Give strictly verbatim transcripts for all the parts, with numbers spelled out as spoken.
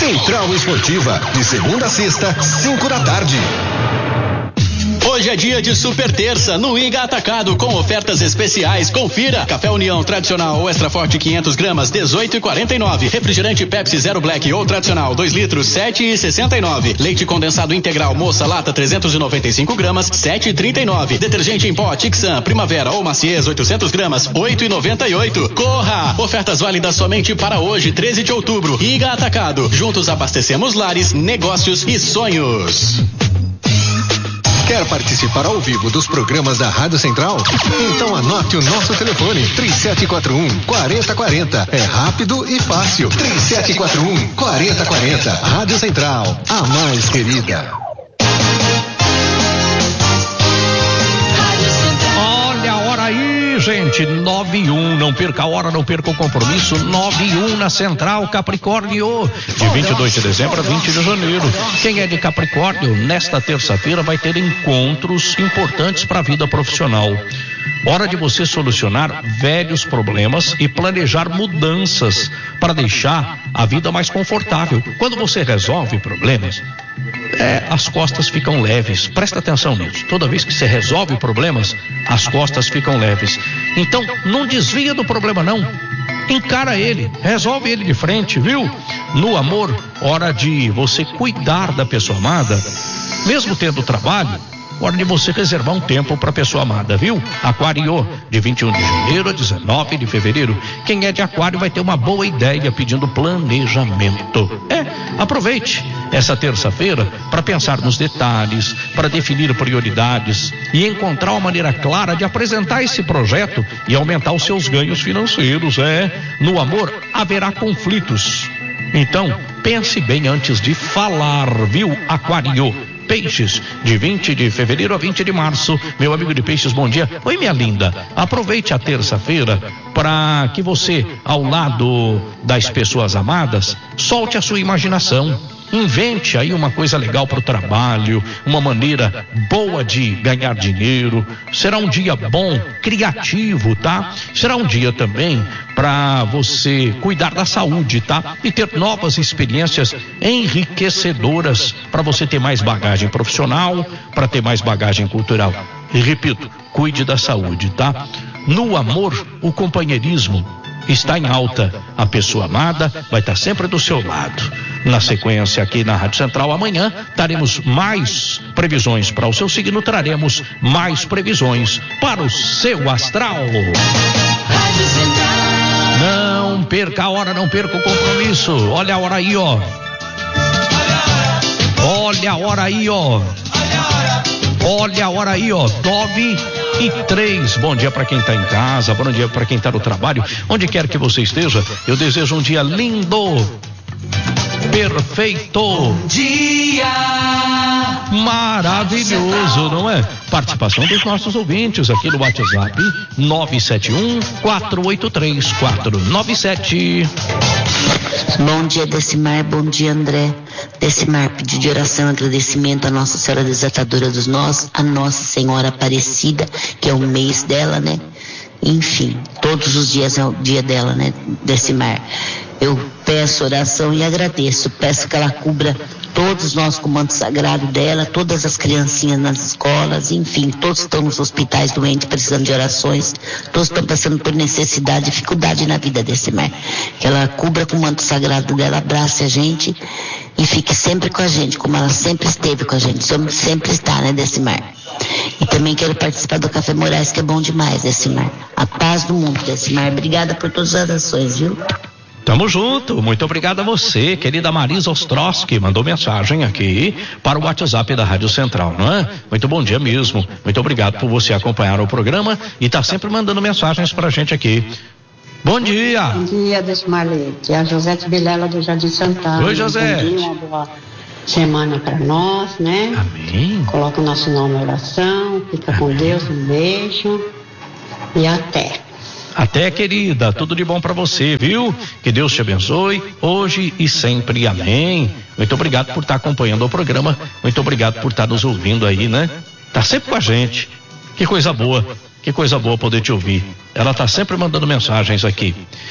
Central Esportiva, de segunda a sexta, cinco da tarde. Hoje é dia de super terça no Iga Atacado com ofertas especiais. Confira: Café União tradicional ou extra forte quinhentas gramas dezoito e quarenta e nove. Refrigerante Pepsi Zero Black ou tradicional dois litros sete e sessenta e nove. Leite condensado integral Moça lata trezentos e noventa e cinco gramas sete e trinta e nove. Detergente em pó Tixan Primavera ou Maciez oitocentas gramas oito e noventa e oito. Corra! Ofertas válidas somente para hoje, treze de outubro. Iga Atacado. Juntos abastecemos lares, negócios e sonhos. Quer participar ao vivo dos programas da Rádio Central? Então anote o nosso telefone, três sete quatro um, quatro zero quatro zero. É rápido e fácil. três sete quatro um, quatro zero quatro zero. Rádio Central, a mais querida. Olha a hora aí, gente. nove e um, não perca a hora, não perca o compromisso. nove e um na Central Capricórnio, de vinte e dois de dezembro a vinte de janeiro. Quem é de Capricórnio, nesta terça-feira vai ter encontros importantes para a vida profissional. Hora de você solucionar velhos problemas e planejar mudanças para deixar a vida mais confortável. Quando você resolve problemas, é, as costas ficam leves. Presta atenção nisso. Toda vez que você resolve problemas, as costas ficam leves. Então, não desvia do problema, não. Encara ele, resolve ele de frente, viu? No amor, hora de você cuidar da pessoa amada, mesmo tendo trabalho. Hora de você reservar um tempo para a pessoa amada, viu? Aquário, de vinte e um de janeiro a dezenove de fevereiro. Quem é de Aquário vai ter uma boa ideia pedindo planejamento. É, aproveite essa terça-feira para pensar nos detalhes, para definir prioridades e encontrar uma maneira clara de apresentar esse projeto e aumentar os seus ganhos financeiros. É, no amor haverá conflitos. Então, pense bem antes de falar, viu, Aquário? Peixes, de vinte de fevereiro a vinte de março. Meu amigo de Peixes, bom dia. Oi, minha linda. Aproveite a terça-feira para que você, ao lado das pessoas amadas, solte a sua imaginação. Invente aí uma coisa legal para o trabalho, uma maneira boa de ganhar dinheiro. Será um dia bom, criativo, tá? Será um dia também para você cuidar da saúde, tá? E ter novas experiências enriquecedoras para você ter mais bagagem profissional, para ter mais bagagem cultural. E repito, cuide da saúde, tá? No amor, o companheirismo está em alta. A pessoa amada vai estar sempre do seu lado. Na sequência, aqui na Rádio Central, amanhã teremos mais previsões para o seu signo, traremos mais previsões para o seu astral. Rádio Central. Não perca a hora, não perca o compromisso. Olha a hora aí, ó. Olha a hora aí, ó. Olha a hora aí, ó. Nove e três. Bom dia para quem está em casa, bom dia para quem está no trabalho, onde quer que você esteja. Eu desejo um dia lindo, perfeito, bom dia, maravilhoso, não é? Participação dos nossos ouvintes aqui no WhatsApp nove sete um, quatro oito três, quatro nove sete. Bom dia, Decimar, bom dia, André. Decimar, pedido de oração e agradecimento à Nossa Senhora Desatadora dos Nós, a Nossa Senhora Aparecida, que é o mês dela, né? Enfim, todos os dias é o dia dela, né, Decimar? Eu peço oração e agradeço, peço que ela cubra todos nós com o manto sagrado dela, todas as criancinhas nas escolas, enfim, todos estão nos hospitais doentes precisando de orações, todos estão passando por necessidade, dificuldade na vida desse mar. Que ela cubra com o manto sagrado dela, abrace a gente e fique sempre com a gente, como ela sempre esteve com a gente, sempre está, né, desse mar. E também quero participar do Café Moraes, que é bom demais, desse mar. A paz do mundo, desse mar. Obrigada por todas as orações, viu? Tamo junto, muito obrigado a você, querida Marisa Ostrowski, mandou mensagem aqui para o WhatsApp da Rádio Central, não é? Muito bom dia mesmo, muito obrigado por você acompanhar o programa e tá sempre mandando mensagens pra gente aqui. Bom dia. Bom dia, Desmarlete, a Josete Vilela do Jardim Santana. Oi, Josete. Bom dia, uma boa semana para nós, né? Amém. Coloca o nosso nome em oração, fica Amém. Com Deus, um beijo e até. Até, querida, tudo de bom para você, viu? Que Deus te abençoe hoje e sempre, amém. Muito obrigado por estar acompanhando o programa, muito obrigado por estar nos ouvindo aí, né? Tá sempre com a gente, que coisa boa, que coisa boa poder te ouvir. Ela tá sempre mandando mensagens aqui.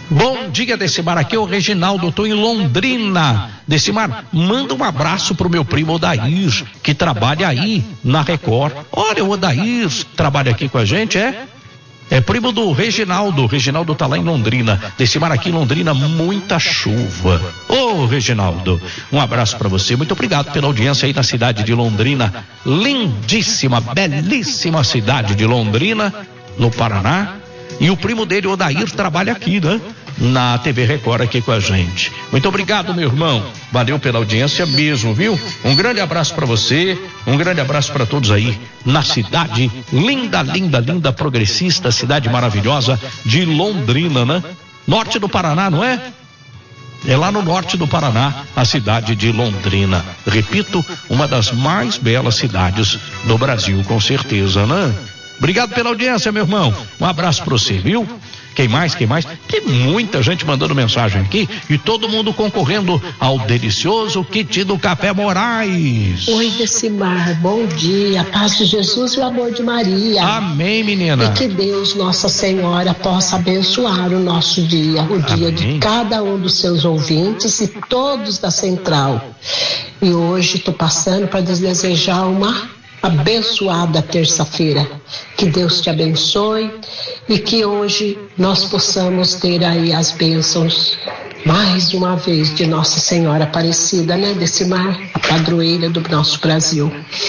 Bom dia, Decimar, aqui é o Reginaldo, tô em Londrina. Decimar, manda um abraço pro meu primo Odair, que trabalha aí na Record. Olha, o Odair trabalha aqui com a gente, é? É primo do Reginaldo, o Reginaldo tá lá em Londrina. Decimar, aqui em Londrina, muita chuva. Ô, Reginaldo, um abraço pra você, muito obrigado pela audiência aí na cidade de Londrina. Lindíssima, belíssima cidade de Londrina, no Paraná. E o primo dele, Odair, trabalha aqui, né? Na T V Record aqui com a gente. Muito obrigado, meu irmão. Valeu pela audiência mesmo, viu? Um grande abraço pra você, um grande abraço pra todos aí na cidade linda, linda, linda, progressista, cidade maravilhosa de Londrina, né? Norte do Paraná, não é? É lá no norte do Paraná, a cidade de Londrina. Repito, uma das mais belas cidades do Brasil, com certeza, né? Obrigado pela audiência, meu irmão. Um abraço pra você, viu? Quem mais, quem mais? Tem muita gente mandando mensagem aqui e todo mundo concorrendo ao delicioso kit do Café Moraes. Oi, Decimar, bom dia, paz de Jesus e o amor de Maria. Amém, menina. E que Deus, Nossa Senhora, possa abençoar o nosso dia, o dia Amém. De cada um dos seus ouvintes e todos da Central. E hoje estou passando para desejar uma abençoada terça-feira. Que Deus te abençoe e que hoje nós possamos ter aí as bênçãos mais de uma vez de Nossa Senhora Aparecida, né, Decimar, a padroeira do nosso Brasil.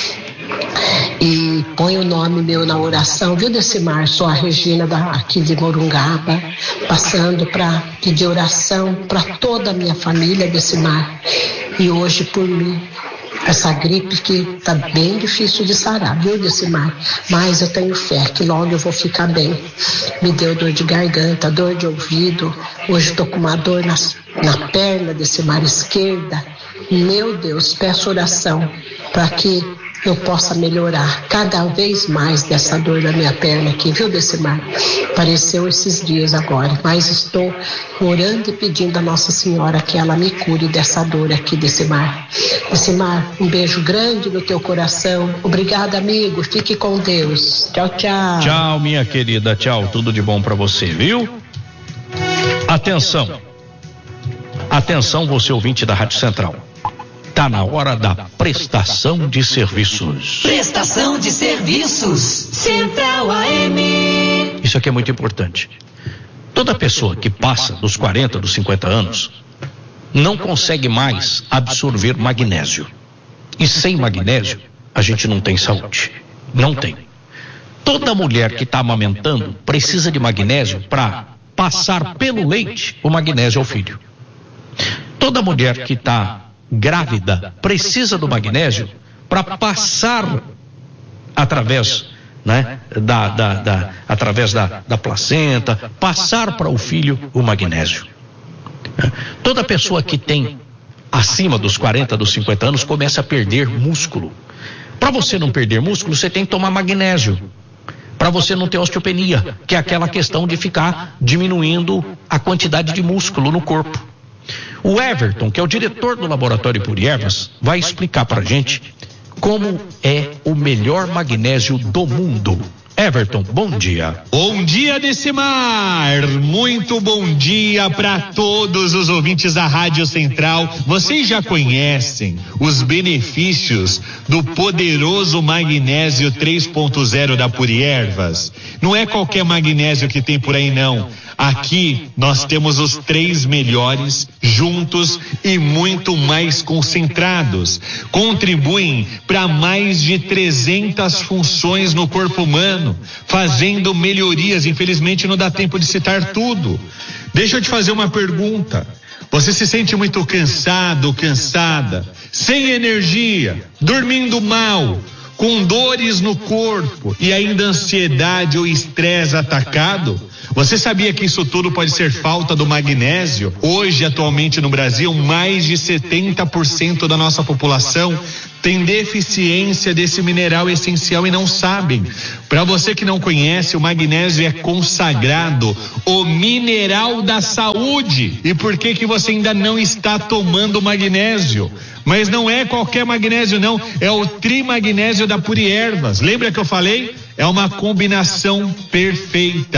E põe o nome meu na oração, viu, Decimar? Sou a Regina da, aqui de Morungaba, passando para pedir oração para toda a minha família, Decimar, e hoje por mim. Essa gripe que tá bem difícil de sarar, viu, Decimar? Mas eu tenho fé que logo eu vou ficar bem. Me deu dor de garganta, dor de ouvido. Hoje eu tô com uma dor na, na perna, Decimar, esquerda. Meu Deus, peço oração para que eu possa melhorar cada vez mais dessa dor na minha perna aqui, viu, Decimar? Apareceu esses dias agora, mas estou orando e pedindo a Nossa Senhora que ela me cure dessa dor aqui, Decimar. Decimar, um beijo grande no teu coração. Obrigada, amigo. Fique com Deus. Tchau, tchau. Tchau, minha querida. Tchau. Tudo de bom pra você, viu? Atenção. Atenção, você ouvinte da Rádio Central. Tá na hora da prestação de serviços. Prestação de serviços. Central A M. Isso aqui é muito importante. Toda pessoa que passa dos quarenta, dos cinquenta anos, não consegue mais absorver magnésio. E sem magnésio, a gente não tem saúde. Não tem. Toda mulher que está amamentando precisa de magnésio para passar pelo leite o magnésio ao filho. Toda mulher que está grávida precisa do magnésio para passar através, né, da, da, da, através da, da placenta, passar para o filho o magnésio. Toda pessoa que tem acima dos quarenta, dos cinquenta anos começa a perder músculo. Para você não perder músculo, você tem que tomar magnésio. Para você não ter osteopenia, que é aquela questão de ficar diminuindo a quantidade de músculo no corpo. O Everton, que é o diretor do Laboratório Puri Ervas, vai explicar para a gente como é o melhor magnésio do mundo. Everton, bom dia. Bom dia, Decimar. Muito bom dia para todos os ouvintes da Rádio Central. Vocês já conhecem os benefícios do poderoso magnésio três ponto zero da Puri Ervas? Não é qualquer magnésio que tem por aí, não. Aqui nós temos os três melhores juntos e muito mais concentrados. Contribuem para mais de trezentas funções no corpo humano, fazendo melhorias. Infelizmente não dá tempo de citar tudo. Deixa eu te fazer uma pergunta. Você se sente muito cansado, cansada, sem energia, dormindo mal, com dores no corpo e ainda ansiedade ou estresse atacado? Você sabia que isso tudo pode ser falta do magnésio? Hoje, atualmente no Brasil, mais de setenta por cento da nossa população tem deficiência desse mineral essencial e não sabem. Para você que não conhece, o magnésio é consagrado, o mineral da saúde. E por que que você ainda não está tomando magnésio? Mas não é qualquer magnésio, não, é o trimagnésio da Puri Ervas. Lembra que eu falei? É uma combinação perfeita.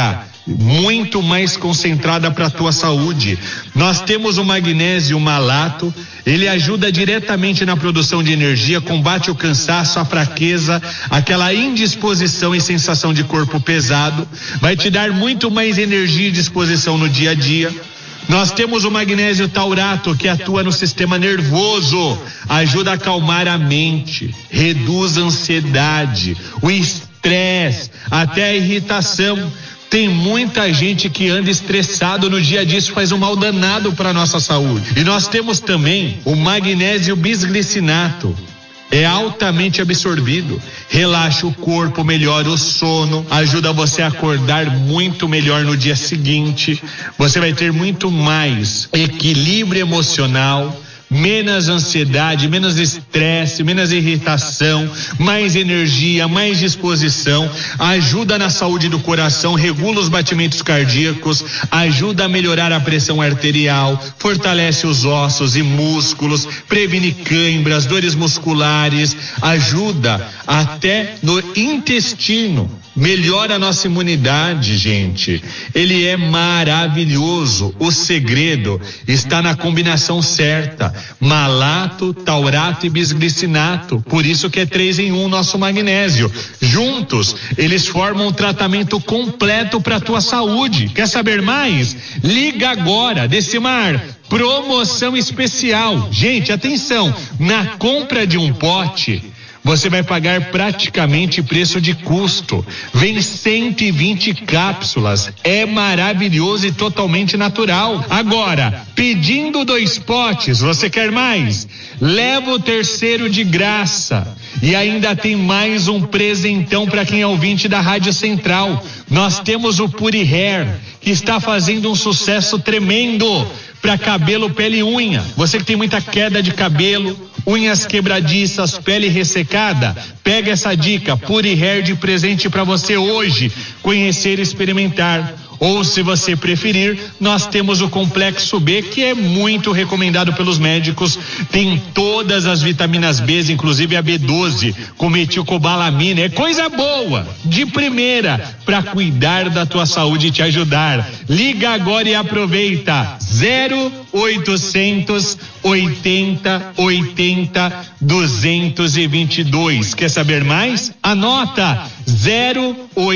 muito mais concentrada para a tua saúde. Nós temos o magnésio malato, ele ajuda diretamente na produção de energia, combate o cansaço, a fraqueza, aquela indisposição e sensação de corpo pesado, vai te dar muito mais energia e disposição no dia a dia. Nós temos o magnésio taurato, que atua no sistema nervoso, ajuda a acalmar a mente, reduz a ansiedade, o estresse, até a irritação. Tem muita gente que anda estressado no dia a dia, isso faz um mal danado para a nossa saúde. E nós temos também o magnésio bisglicinato. É altamente absorvido, relaxa o corpo, melhora o sono, ajuda você a acordar muito melhor no dia seguinte. Você vai ter muito mais equilíbrio emocional, menos ansiedade, menos estresse, menos irritação, mais energia, mais disposição, ajuda na saúde do coração, regula os batimentos cardíacos, ajuda a melhorar a pressão arterial, fortalece os ossos e músculos, previne câimbras, dores musculares, ajuda até no intestino, melhora a nossa imunidade, gente. Ele é maravilhoso. O segredo está na combinação certa: malato, taurato e bisglicinato. Por isso que é três em um nosso magnésio. Juntos, eles formam um tratamento completo para a tua saúde. Quer saber mais? Liga agora, Decimar. Promoção especial. Gente, atenção, na compra de um pote, você vai pagar praticamente preço de custo. Vem cento e vinte cápsulas. É maravilhoso e totalmente natural. Agora, pedindo dois potes, você quer mais? Leva o terceiro de graça. E ainda tem mais um presentão para quem é ouvinte da Rádio Central. Nós temos o Puri Hair, que está fazendo um sucesso tremendo para cabelo, pele e unha. Você que tem muita queda de cabelo, unhas quebradiças, pele ressecada, pega essa dica, Puri Hair, de presente para você hoje conhecer e experimentar. Ou, se você preferir, nós temos o Complexo B, que é muito recomendado pelos médicos. Tem todas as vitaminas B, inclusive a B doze, com metilcobalamina. É coisa boa, de primeira, para cuidar da tua saúde e te ajudar. Liga agora e aproveita. zero oitocentos oitenta oitenta duzentos e vinte e dois. Quer saber mais? Anota: zero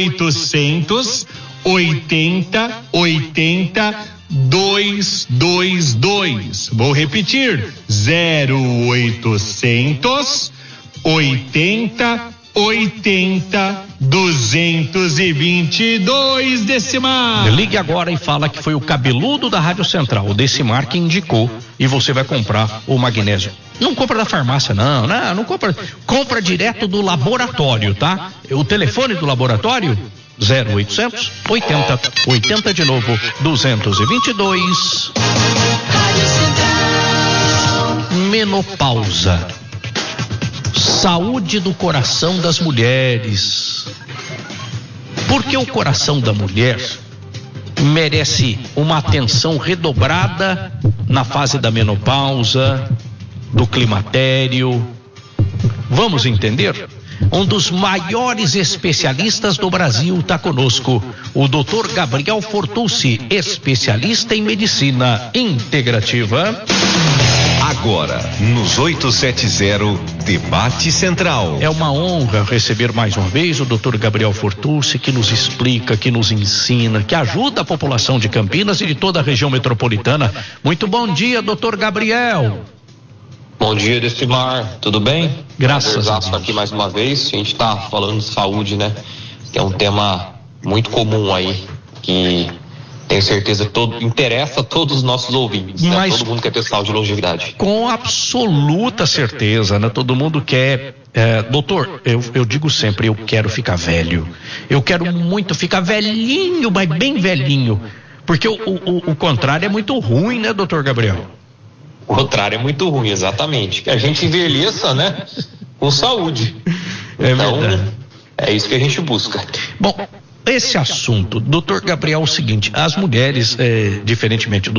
oitocentos oitenta oitenta duzentos e vinte e dois. Vou repetir: zero oitocentos oitenta oitenta duzentos e vinte e dois. Decimar. Ligue agora e fala que foi o cabeludo da Rádio Central, o Decimar, que indicou, e você vai comprar o magnésio. Não compra da farmácia, não, não, não compra. Compra direto do laboratório, tá? O telefone do laboratório: zero oitocentos oitenta oitenta de novo duzentos e vinte e dois. Menopausa. Saúde do coração das mulheres. Porque o coração da mulher merece uma atenção redobrada na fase da menopausa, do climatério. Vamos entender? Um dos maiores especialistas do Brasil está conosco, o doutor Gabriel Fortucci, especialista em medicina integrativa. Agora, nos oitocentos e setenta, Debate Central. É uma honra receber mais uma vez o doutor Gabriel Fortucci, que nos explica, que nos ensina, que ajuda a população de Campinas e de toda a região metropolitana. Muito bom dia, doutor Gabriel. Bom dia, Decimar, tudo bem? Graças a Deus. Aqui mais uma vez, a gente está falando de saúde, né? Que é um tema muito comum aí, que tenho certeza que todo, interessa a todos os nossos ouvintes, né? Todo mundo quer ter saúde e longevidade. Com absoluta certeza, né? Todo mundo quer. É, doutor, eu, eu digo sempre, eu quero ficar velho. Eu quero muito ficar velhinho, mas bem velhinho. Porque o, o, o contrário é muito ruim, né, doutor Gabriel? O contrário é muito ruim, exatamente. Que a gente envelheça, né? Com saúde. É então, verdade. É isso que a gente busca. Bom, esse assunto, doutor Gabriel, é o seguinte: as mulheres, é, diferentemente dos